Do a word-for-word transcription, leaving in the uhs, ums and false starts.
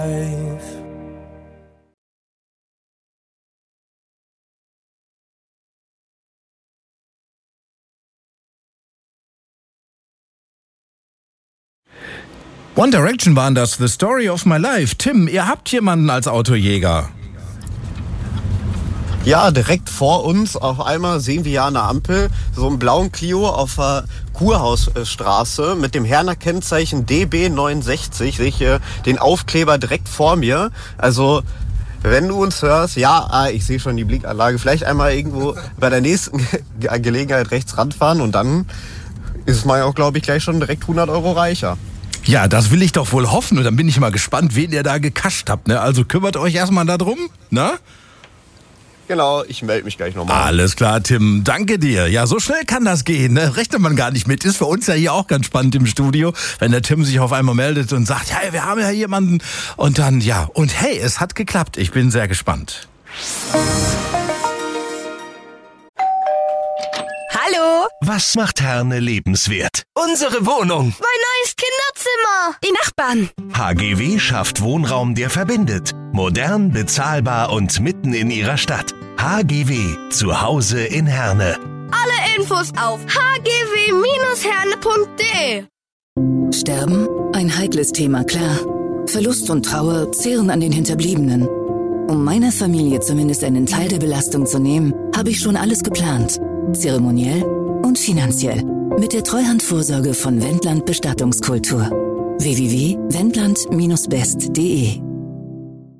One Direction waren das, The Story of My Life. Tim, ihr habt jemanden als Autojäger. Ja, direkt vor uns auf einmal sehen wir ja eine Ampel, so einen blauen Clio auf der Kurhausstraße mit dem Herner Kennzeichen D B neunundsechzig. Sehe ich hier den Aufkleber direkt vor mir. Also, wenn du uns hörst, ja, ah, ich sehe schon die Blinkanlage, vielleicht einmal irgendwo bei der nächsten Gelegenheit rechts ranfahren und dann ist man ja auch, glaube ich, gleich schon direkt hundert Euro reicher. Ja, das will ich doch wohl hoffen und dann bin ich mal gespannt, wen ihr da gekascht habt. Ne? Also kümmert euch erstmal darum, ne? Genau, ich melde mich gleich nochmal. Alles klar, Tim, danke dir. Ja, so schnell kann das gehen, ne? Rechnet man gar nicht mit. Ist für uns ja hier auch ganz spannend im Studio, wenn der Tim sich auf einmal meldet und sagt, ja, wir haben ja jemanden. Und dann, ja, und hey, es hat geklappt. Ich bin sehr gespannt. Hallo? Was macht Herne lebenswert? Unsere Wohnung. Mein neues Kinderzimmer. Die Nachbarn. H G W schafft Wohnraum, der verbindet. Modern, bezahlbar und mitten in ihrer Stadt. H G W. Zu Hause in Herne. Alle Infos auf h g w Bindestrich herne punkt d e. Sterben? Ein heikles Thema, klar. Verlust und Trauer zehren an den Hinterbliebenen. Um meiner Familie zumindest einen Teil der Belastung zu nehmen, habe ich schon alles geplant. Zeremoniell und finanziell. Mit der Treuhandvorsorge von Wendland Bestattungskultur. w w w punkt wendland Bindestrich best punkt d e